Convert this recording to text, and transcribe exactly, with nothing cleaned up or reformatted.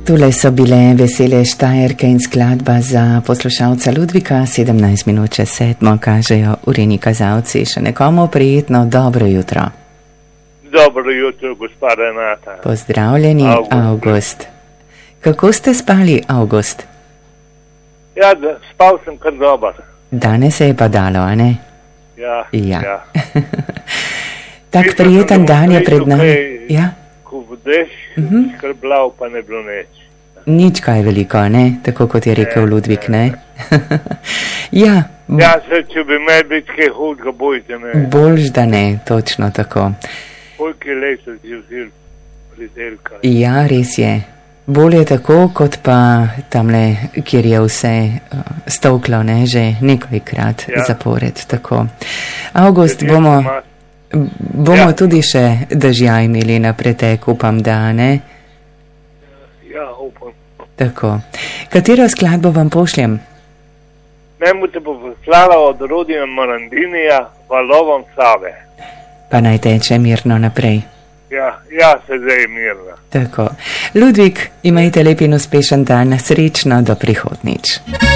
Tule so bile vesele Štajerke in skladba za poslušalca Ludvika, sedemnajst minut čez sedmo kažejo ureni kazalci. Še nekomu prijetno dobro jutro. Dobro jutro, gospa Renata. Pozdravljeni, August. August. Kako ste spali, August? Ja, spal sem kar dober. Danes se je pa dalo, a ne? Ja, ja. ja. Tak prijeten dan je pred nami. Ja? Ko vdeš, uh-huh. skrblav pa ne bilo neč. Nič kaj veliko, ne? Tako kot je rekel ne, Ludvik, ne? ja. Ja, se, če bi me biti kaj hudega, bojte me. Boljš, da ne, točno tako. Koliko let so ti vzeli pridelka? Ja, res je. Bolje tako, kot pa tamle, kjer je vse uh, stovklo, ne? Že nekajkrat ja. zapored, tako. August, bomo, bomo ja. tudi še dežja imeli na pretek, upam, da, ne? Ja, upam. Tako. Katero skladbo vam pošljem? Memu te bo poslala od Rudija Morandinija Valovom Save. Pa naj teče mirno naprej. Ja, ja, se zdaj mirno. Tako. Ludvik, imajte lep in uspešen dan, srečno do prihodnič.